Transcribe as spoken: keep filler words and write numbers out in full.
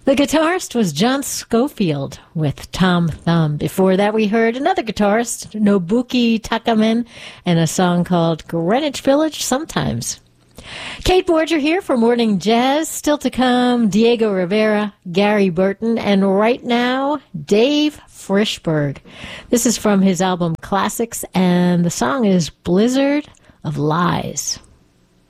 The guitarist was John Scofield with Tom Thumb. Before that, we heard another guitarist, Nobuki Takamen, and a song called Greenwich Village Sometimes. Kate Borger here for Morning Jazz. Still to come, Diego Rivera, Gary Burton, and right now, Dave Frishberg. This is from his album Classics, and the song is Blizzard of Lies.